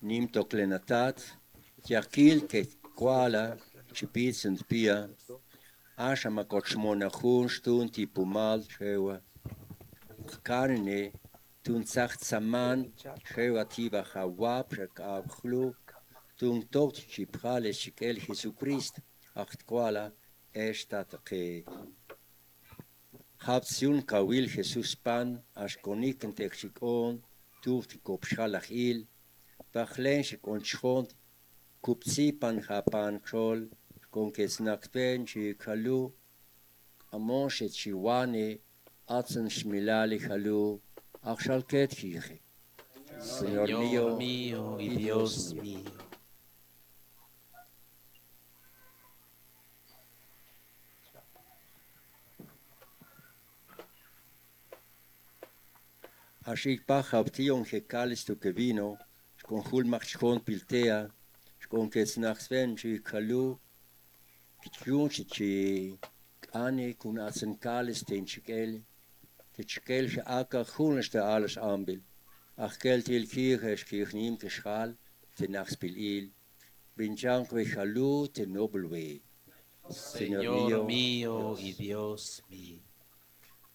nim toklenatat, yakil ke kuala, chipits and pia, asha makochmona stun tipumal shewa, karne, tun zacht saman, shewa tiba hawab, shak khlu, tun tot chiprale shikel Jesucrist, acht kuala, estat ke. Habtsiun kawil Jesus pan, ashkonik en tekshikon, tuft kopshalach il, Bachlen konchont kupsi pan hapan krol con que snakpen chi kalu amon she chiwane atzen shmilali kalu achshalket kije. Señor Señor mío mío y y Dios Dios mío. mío. Ashik pa habtion que calis tu que vino, con hulmach con piltea, con que snakpen chi kalu, kichun chi ane kun atzen calis ten chikel, Tchkel aka khunste alles ambil. Ach geld il kirche skirch nim geschal, te nachspil il. Binjank we chalu te nobel we. Señor Señor mío, mío y Dios. Dios mío.